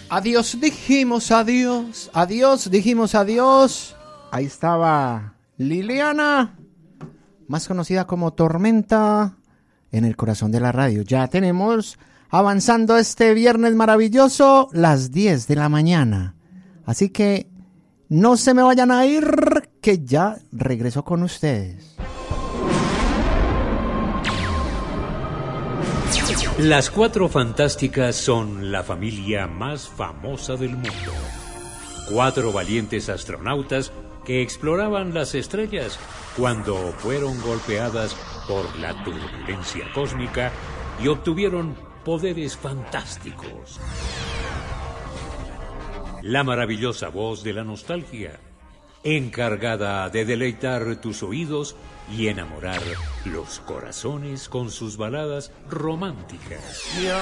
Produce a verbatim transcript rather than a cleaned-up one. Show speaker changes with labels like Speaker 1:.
Speaker 1: Adiós, dijimos adiós, adiós, dijimos adiós. Ahí estaba Liliana, más conocida como Tormenta, en el corazón de la radio. Ya tenemos avanzando este viernes maravilloso, las diez de la mañana. Así que no se me vayan a ir, que ya regreso con ustedes.
Speaker 2: Las Cuatro Fantásticas son la familia más famosa del mundo. Cuatro valientes astronautas que exploraban las estrellas cuando fueron golpeadas por la turbulencia cósmica y obtuvieron poderes fantásticos. La maravillosa voz de la nostalgia, encargada de deleitar tus oídos y enamorar los corazones con sus baladas románticas.